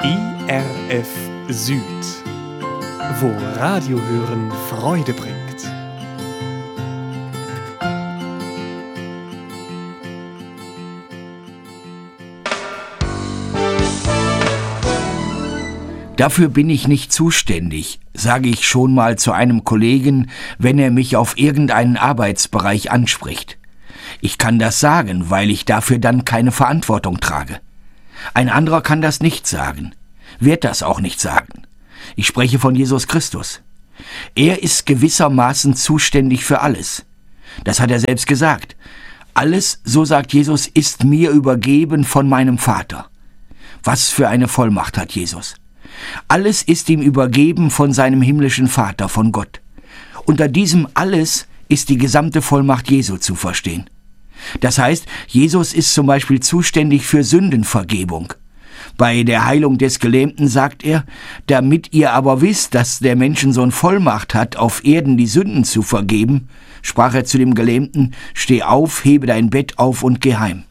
IRF Süd, wo Radiohören Freude bringt. Dafür bin ich nicht zuständig, sage ich schon mal zu einem Kollegen, wenn er mich auf irgendeinen Arbeitsbereich anspricht. Ich kann das sagen, weil ich dafür dann keine Verantwortung trage. Ein anderer kann das nicht sagen, wird das auch nicht sagen. Ich spreche von Jesus Christus. Er ist gewissermaßen zuständig für alles. Das hat er selbst gesagt. Alles, so sagt Jesus, ist mir übergeben von meinem Vater. Was für eine Vollmacht hat Jesus? Alles ist ihm übergeben von seinem himmlischen Vater, von Gott. Unter diesem Alles ist die gesamte Vollmacht Jesu zu verstehen. Das heißt, Jesus ist zum Beispiel zuständig für Sündenvergebung. Bei der Heilung des Gelähmten sagt er, damit ihr aber wisst, dass der Menschensohn Vollmacht hat, auf Erden die Sünden zu vergeben, sprach er zu dem Gelähmten, steh auf, hebe dein Bett auf und geh heim.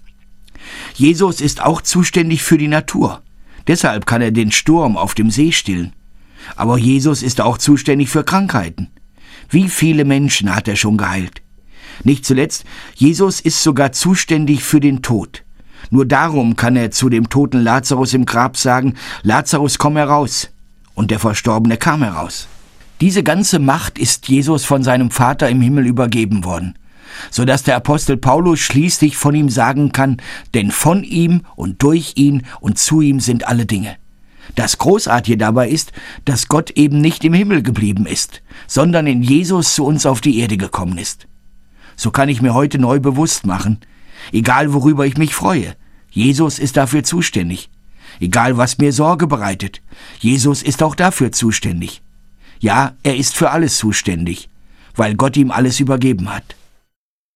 Jesus ist auch zuständig für die Natur. Deshalb kann er den Sturm auf dem See stillen. Aber Jesus ist auch zuständig für Krankheiten. Wie viele Menschen hat er schon geheilt? Nicht zuletzt, Jesus ist sogar zuständig für den Tod. Nur darum kann er zu dem toten Lazarus im Grab sagen, Lazarus, komm heraus. Und der Verstorbene kam heraus. Diese ganze Macht ist Jesus von seinem Vater im Himmel übergeben worden, sodass der Apostel Paulus schließlich von ihm sagen kann, denn von ihm und durch ihn und zu ihm sind alle Dinge. Das Großartige dabei ist, dass Gott eben nicht im Himmel geblieben ist, sondern in Jesus zu uns auf die Erde gekommen ist. So kann ich mir heute neu bewusst machen, egal worüber ich mich freue, Jesus ist dafür zuständig. Egal was mir Sorge bereitet, Jesus ist auch dafür zuständig. Ja, er ist für alles zuständig, weil Gott ihm alles übergeben hat.